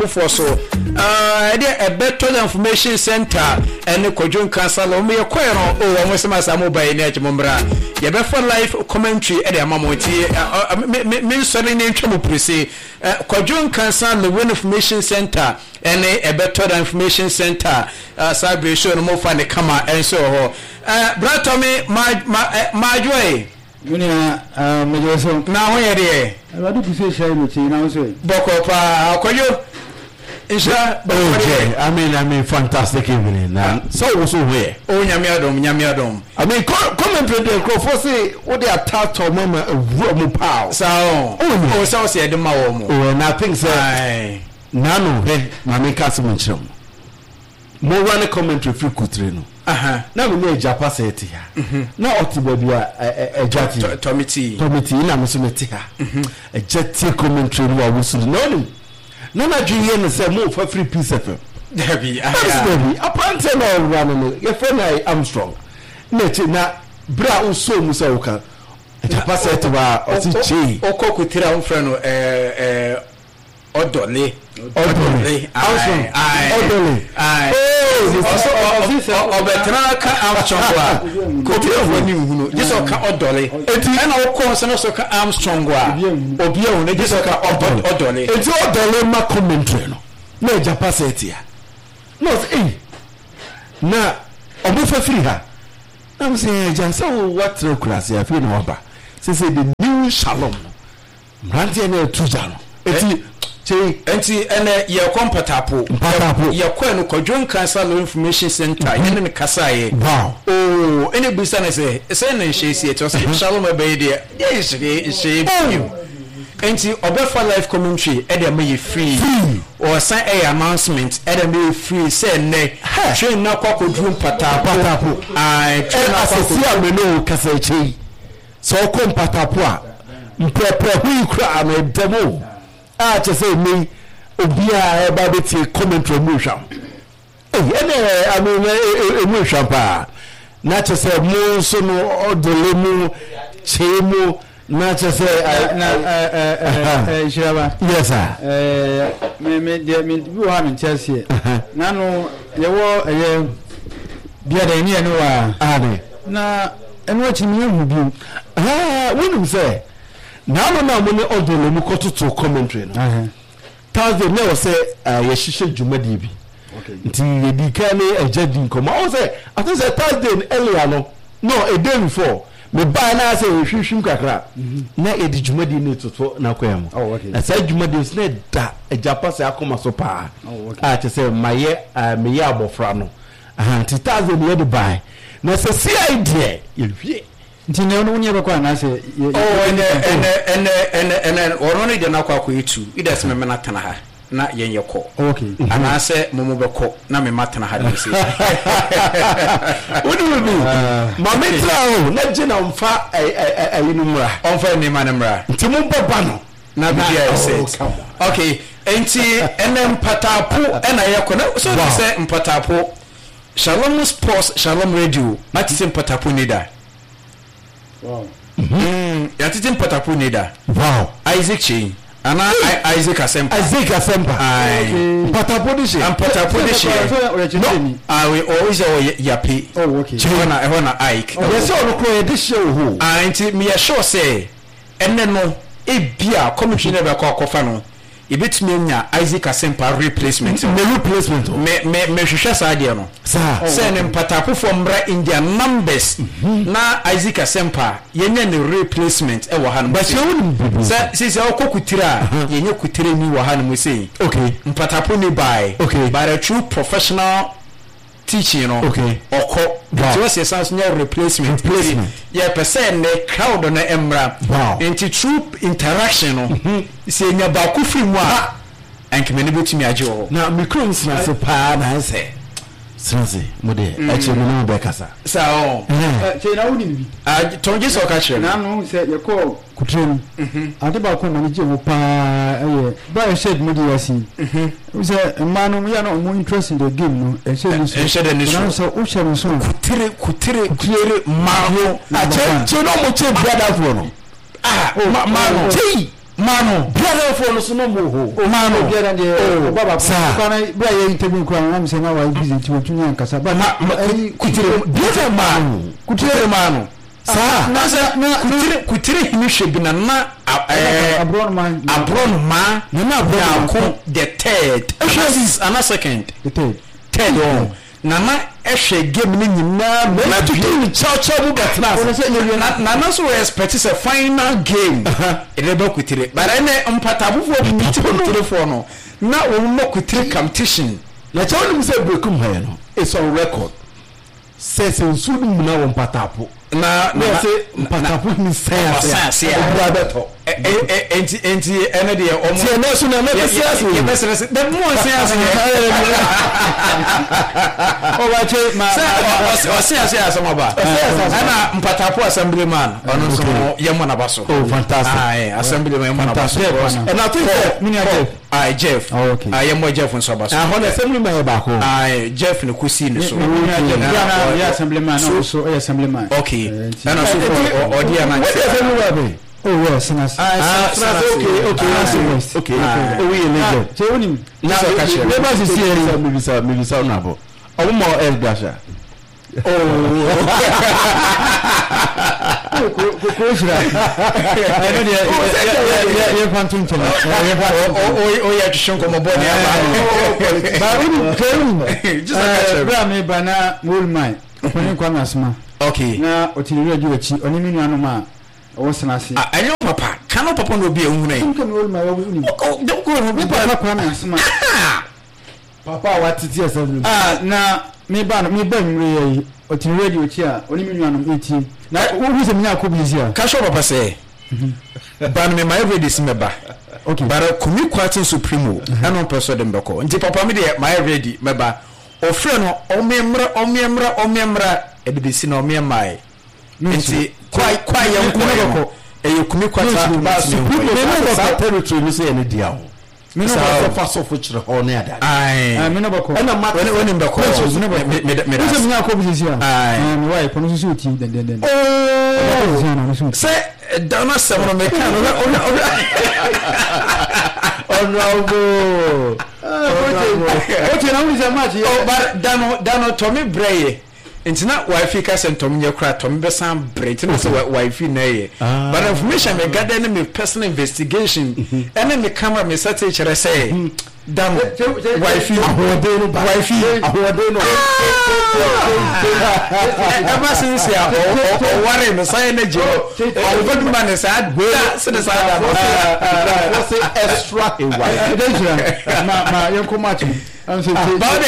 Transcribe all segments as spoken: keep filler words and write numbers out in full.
for so uh there a better information center and Kwadwo Nkansa lo me yakoy no o wo sema sa mobile na achimombra ye be for live commentary e dey amamoti me so ne ntwemo prese Kwadwo Nkansa lo information center and a better information center uh celebration no mo fa ne kama enso ho uh brother me ma joy Munia uh mejoso na ho ye de Abadu kuse share no chi na so boko pa Kwadwo Isha, okay. I mean, I mean, fantastic evening. Now, so was where? Oh, Nyamiadom, Nyamiadom. I mean, comment with the crowd say what they attacked or mama a room pow. So, oh, so say the Maomo. Oh, and I think so. Nano, hey, Mammy Castle. More run a commentary if you could train. Uh-huh. Now we need Japa say it here. Now, Otibaby, a jetty, Tommy T. Tommy T, and I'm a jetty commentary. I was know. Nana Julian say move for free piece of Debbie, Debbie. Apparently, no running. Your friend I Armstrong. Neti na bra uso musa uka. Japa say to wa otichi. Oko kutira umfreno eh eh Odole. Odole. Armstrong. Odole. Aye. Oh, obetra ka Armstrong. Kutira woni hunu. Jeso ka Odole. Eti na oko so no so ka Armstrong wa. Obi ehun na jeso ka Odole. Eti Odole ma commentary no. Na Japa say tia. No say na obo fa free ha. I'm saying just what through class here feel no ba. Say say the new Shalom. Mrantie na tujano. Eti che enti ene ye kompatapo. Kompatapo. Ye kwa no Kwadwo Nkansa Law Information Center. Ye ne kasaye. Wow. Oh, ene bisa na say say na nhesi e to say Shalom be dey. Ye she she enti obefa live commentary e dey make free. Or sign a announcement e dey make free say ne train na kwa Kwadwo Patapo. Ai train na kwa si ameno kasa che. So kompatapo a mpepre hu kura na demo. Ah, to say me, Obia, about it, commentary motion. Eh, I mean, a motion pa. Not to say, more so no, the limo, chemo, not to say, yes, sir. Me, me, me, you have in Chelsea. Nano, you were a beer than you know, Annie. Now, and what you mean, ah, wouldn't say. Now, no, no, money all the local to commentary. Thursday, never say, I shisha Jumadibi. Okay. Until the Kane and Jadin come. I was say, I think it's Thursday earlier, no, no, a day before. Me buy now say, Shim Kakra. Na a Jumadi need to talk now. Oh, okay. I said, Jumadi is not that a Japan say, I come so far. Oh, okay. I just say, my year, I may have a frano. And to Thursday, the other buy. Now, say, see, idea. You'll be. Ntine no nyeba kwa na se oh ene ene ene ene ene ono ne de na kwa kwa itu ida se me na tana ha na yenye ko okay ana se momo be ko na me matana ha de se wodi wodi ma metra o na jina mfa ayinu mra onfa ni ma ne mra nti mo baba no na bi ya se okay enti ene mpatapo ena ye ko na so se mpatapo Shalom Sports Shalom Radio matise mpatapo ni da. Wow. Mm, yatiti mpatapo nida. Wow. Isaac Chi. Ana Isaac Asempa. Isaac Asempa. Ai. Mpatapo dishi. Mpatapo dishi. No. I will always always yapi. Oh, okay. Chihona ehona Ike. Yes, all the dishi ho. Ah, nti me sure say enne no e bia commission e be kwa kofa no. Ibetimi nya Isaac Asempa replacement. Me replacement. Me me me hwehwe saade no. Sa. Say ne mpatapo from Mra India numbers. Na Isaac Asempa yenye ne replacement e wo ha no. But you wouldn't. Say say say okokutira yenye kutire ni wo ha no say. Okay. Mpatapo ni buy. Okay. But a true professional teaching, you know. Okay. Oko. Wow. So say sans no replacement. Replacement. Yeah, person ne crowd na emra. Wow. Into true interaction, no. Say nya ba ku free mu a. Anke me ne betimi age wo. Na micro na se pa na say. Sense mode actually no be kasa. Sa o. Eh, che na woni bi. Ah, tonje so ka chere. Na no say ye call kutrem. Mhm. Ade ba ko na je wo pa eh ba shed mode yasi. Mhm. We say man no ya no more interest in the game no. E shed no. E shed no. Na so o shed no so. Kutire kutire kutire ma ho. A che che no mo che brother for no. Ah, ma ma che mano biara fo no so no mo ho o mano biara de o baba kwa na bia ye interview kwa na mse na wa busy ti otunya nkasa ba kutire biara mano kutire mano sa na sa kutire kutire himi hwebi na na eh abron man abron ma na na abron the third and second the third third na na ehwe game ni nyina na to do chow chow bu betna na na so expect is a final game e be kutire but ene mpatabufo bi ti kutire for no na wo mo kutire competition na chow ni say breakum ha no it's on record says in sudu muna wo mpatapo na na say mpatapo ni sense ya bra beto enti enti ene de o mo tie na so na na sense ye be sense the more sense o wa che ma o sense ya so ba ana mpatapo assemblyman ono so ye mo na baso oh fantastic ah assemblyman ye mo na baso and I think mini Jeff ah Jeff ah ye mo Jeff nso baso ah ho na assemblyman ye ba ko ah Jeff ne kusi ne so ya assemblyman no so ya assemblyman okay ana so o dia na what assemblyman be oh yes sinas ah sinas okay okay okay okay we in legend che onim na so ka share never see see me bisa me bisa na bo omo mo el dasha oh ko ko shira I know ya ya fantum tena o o ya tshon ko mo boni aba ba onim kerum just ka share bra me bana mulmai onin kwa nasma okay na otiri radio chi oni minu anoma o senase ah anyo papa kanu papa no bi ehun nai nka no mulmai wo uni o de ko no bi papa kwa nasma papa wa titi assembly ah na me ba me ba mre yi otiri radio chi a oni minu anoma eighteen na wo se minya ko bizia ka sho papa say ban me my ready simeba okay bara kumi kwatin supremo ana person dem beko nti papa me de my ready meba o frɛ no o memra o memra o memra e de bisi na o memai nti kwai kwai yan ko e ye kumi kwata ba supremo me no territory ni say any dia ho me no ba fa so fo chire ho na ada ai me no bako ana ma woni woni bako me me me se minya ko bizia ai me wai ko no so ti den den den oh se dana semono me kan ona ona honorable okay na we say match oh but dano dano Tommy Braye intina wifi ka sentom nye kra Tommy be san bre intina so wifi na ye but information me gather na me personal investigation and me camera me set e chere say dano wifi ahode no wifi ahode no ever since ya o worry no say na je o good man say da se da sa da say extra a wifi dangerous ma ma yon ko match am say but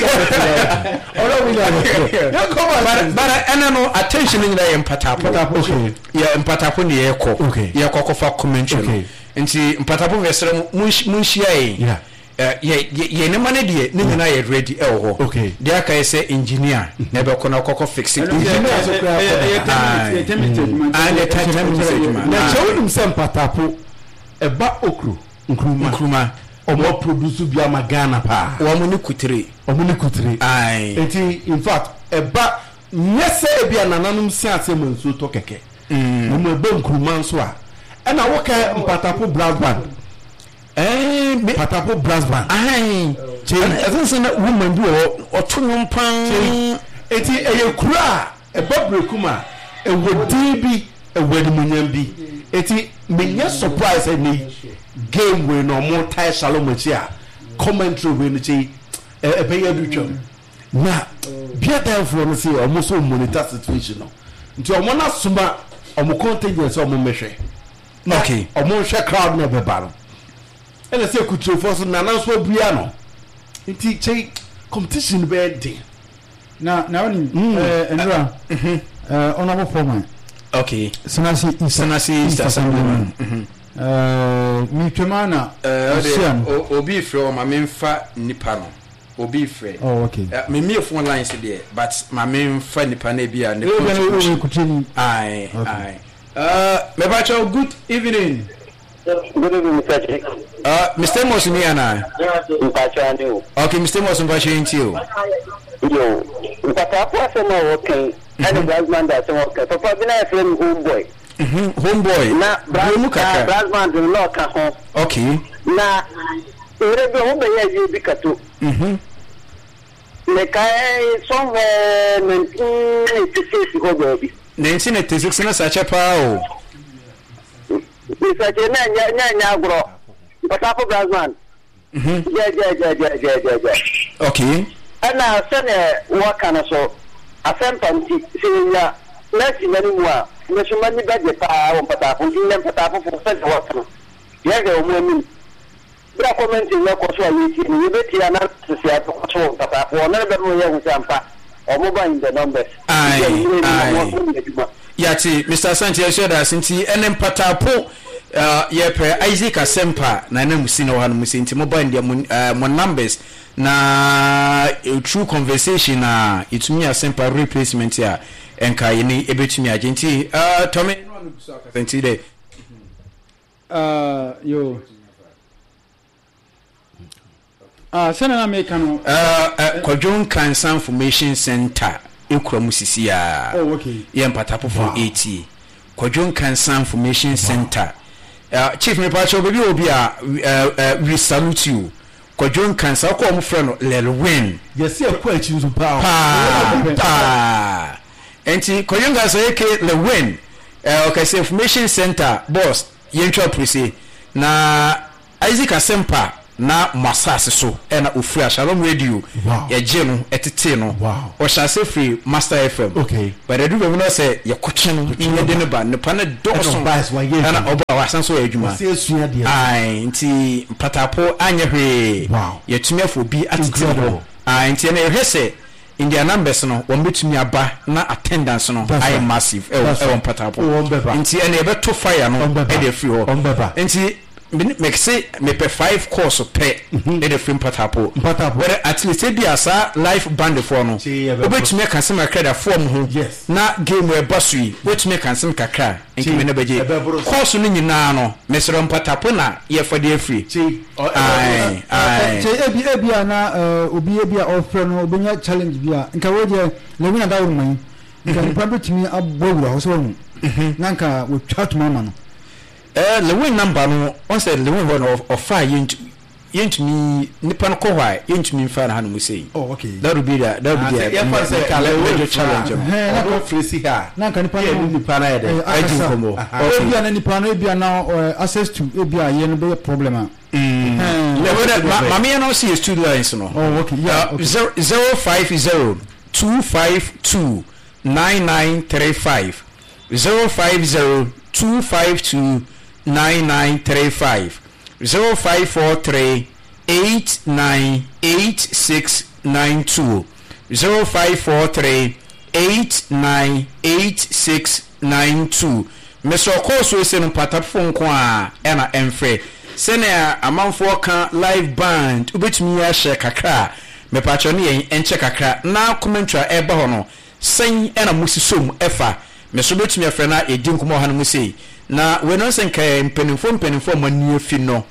ora we know yon ko but but ena no attention ni na mpatapo okay ya mpatapo ni ye ko ye ko ko fa commentary nti mpatapo vesere mun shia yi yeah ye ye ne mane de ne nyina ye ready e wo okay de aka ye say engineer na be ko na kokko fix it engineer so kra ye tempted man and the tempted man na chewum sem patapo eba okru nkruma nkruma omo produce bia magana pa wo mo ni kutire omo ni kutire ai enti in fact eba nyese bia nananum si asem nso to keke mm mo eba nkruma nso a na wo ka mpatapo brass band eh patapo brass band ai I think na woman bi o tunum pan enti eye kura eba brekuma e wodi bi e wodi munyam bi enti menya surprise ni game we no more tie shalom achi a commentary we no chi e be ya dutwam na bia therefore no say almost so monitor situation no nti omo na suma omo contingent omo mehwe okay omo hwe crowd na be ba no ene say kutro force na na so bia no nti chi competition be dey na na oni eh enra eh honorable foreman okay senasi senasi assemblyman eh mi twemana eh obi frɛ o ma memfa nipa no obi frɛ oh okay me me phone lines there but ma memfa nipa na bia ne kutini ai ai uh me ba cho good evening good evening Mister Jacob uh Mister Mosimiana Mpachani okay Mister Mosimpachi ntio yo mpatapo asema okay and the man that say okay papa bina friend old boy Mhm. Homeboy. Na Brasman de no ka ho. Okay. Na ere be ho be ya ji bi kato. Mhm. Le kai somewhere nineteen eighty-six go baby. nineteen eighty-six na sache pa o. Isa je na nya nya nya agro. Patapo Brasman. Mhm. Ja ja ja ja ja ja ja. Okay. Ana sene waka na so asempamti sinya lesi mani wa na so mani baje pa won patapo ile patapo for sene waka no. Ya ga omo mi. Bra comment na ko so ayi ti ni be ti ana sia to ko so patapo na be mo ye husampa. Omo ba in the numbers. Aye. Aye. Yati Mister Sanchez said that since enem patapo uh yepe Isaac Asempa na na musi na wan musi nti mobile ndia mo numbers na a true conversation na itumi Asempa replacement ya enka yini ebetumi agenti uh Tommy no anu so akasenti de uh yo ah sana na make no uh Kwadwon Cancer Information Center ekura musisi ya oh okay yem patapo for eighty Kwadwon Cancer Information Center. Uh, Chief me pacho baby obi a uh, uh, we salute you. Kwadwon Cancer ko mo frɛ no Lelwin. Yes, e kwa chi nso pa. Pa. Pa. Enti Kwadwon Cancer eke Lelwin. Uh, okay, say Information Center boss yentwa prese na Isaac Asempa na masase so e na ofura Shalom Radio ya je no etete no o shase free Master F M. Okay, but edu be no say ye koche no ye de ne ba ne pa ne doso na oba wasan so adwuma ai nti patapo anye hwe ye tumiafo bi atete no ai nti na ehwese in their numbers no won betumi aba na attendance no I massive e won patapo nti ene e beto fire no e de free ho nti make say me pe five course pe e de free patapo where at least e dia sa life band for no obetumi ka se makra form ho na game we basui obetumi ka se kakra nki me ne beje course no nyina no mesero patapo na ye for de free ai ai che ebi ebi na obi ebi a offer no obenya challenge bia nka we de lewina da wurman nka nipa betumi abowura ho so hu nanka we chat mama no eh lewin number no on say lewin one of of fire yent yent me nipa no ko hwa yent me fa na hanu musei oh okay that would be that that would be a yeah say lewin challenge na go free ha nanka nipa no nipa na yede I think komo ebi na nipa no ebi na access to ebi a ye no be problem a lewin mama no see studio lines no oh okay yeah zero five zero two five two nine nine three five zero five zero two five two nine nine three five zero five four three eight nine eight six nine two zero five four three eight nine eight six nine two. Mister Okoso se no patapfo nko a e na emfre sene amanfo ka live band ubetumi ya share kakra me pacho ne yen enche kakra na commentary e ba ho no sen e na musisom efa me so betumi afre na edi nkomo ha no musei na we no sen ka mpenifo mpenifo manu afi no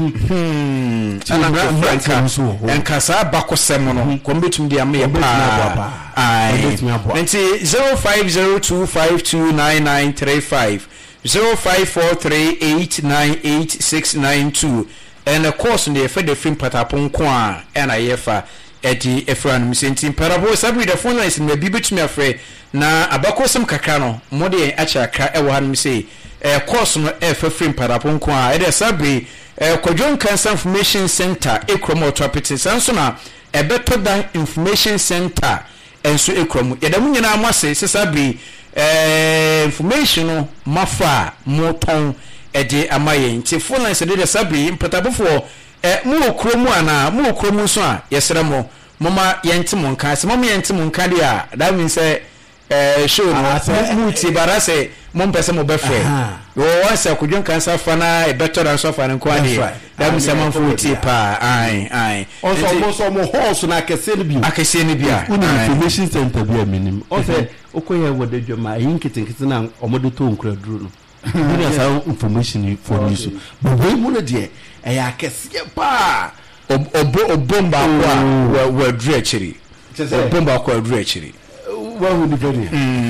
hmm ana franka enka sa bakosem no ko betumi dia me pa ai nti zero five zero two five two nine nine three five zero five four three eight nine eight six nine two and of course the for the film patapon ko a na yefa edi efran msentin parabo sabri the phone lines me bibetumi afre na abakosem kakra no mode acha akra e wo hanum sei eh course no e fa film parapon ko a e de sabri eh Kwadwon Cancer Information Center ekromo trapete sanso na e beto dan information center enso ekromo ye da munyina amase sabri eh information no mafa moton e de amaye nti phone lines de sabri mpatabofo eh mu okromu ana mu okromu so a yesere mo mama yentimo nka se mama yentimo nka dia that means eh eh show no muti barase mo mpese mo befre wo wasa Kwadwon Cancer fana e better than so fana nko ade that means man for ti pa ai ai also mo so mo horse na akese ne bi akese ne bi information center bi minim o se okoye wode dwama yinkitinkiti na omodo to nkura duro no ni asa information for news but we mo ne de e ya akese pa obo obomba kwa wa dure chiri obomba kwa dure chiri well with the video.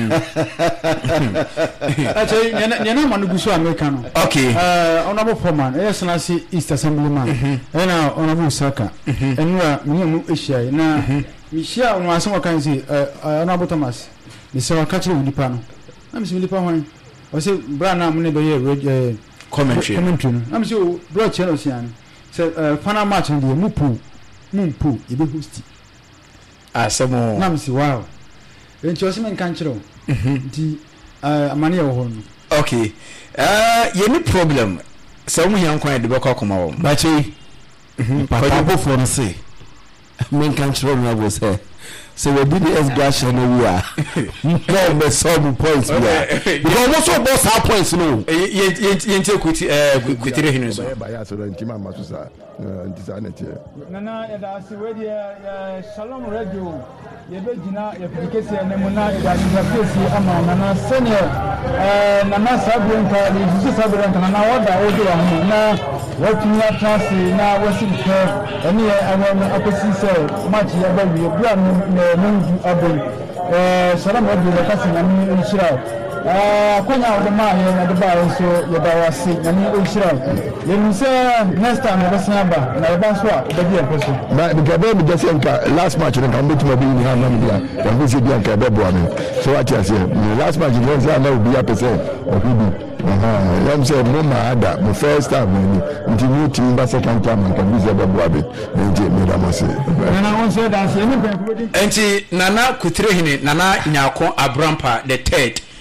Actually, you're not man who goes to America. Okay. Uh, honorable Foreman, yes, and I see East Assemblyman, and now honorable Saka, and we are new issue. Now, Michelle, when I saw what can say, uh, honorable Thomas, the Sarah catching with the panel. I'm saying the panel. I say, Brana, I'm going to be commentary. Commentary. I'm so broad channels. So, uh, final match in the Mupu, Mumpu, you be host. Ah, some more. Namsi, wow. When Chosman can't show the money of home. Okay. Uh, you no problem. Some young quiet the book come out. But he, Papa for the say, men can't show me was here. So we did the S and we are. No, me some points we are. Because also boss our points no. You you take with uh with the hin so. Ba ya so nti ma masusa nti sa neti. Nana ya da si we dia Shalom Radio. Ye be gina ye fikese na mu na ya fikese ama nana senior eh nana sabrenka ni jisu sabrenka nana wada odo wa mu na watunya trance na wasike eni e awon akosi se match ya ba wi bia mungu abon eh Shalom Radio le kasi na ni nshira eh konya odema ye na de ba so ye ba wasi na ni nshira ye nse next time be samba na ba so a be dia person Ba the gabe me just enka last match na kan betu be ni ha na me dia ya go se dia enka be bo ami so what you say the last match you say na obi a person obi aha yam say mo ma ada mo first time ni nti new team ba second time kan be se be bo abi nti me da mase nana on say that say ni ben Enti Nana Kutirehine Nana Nyako Abrampa the third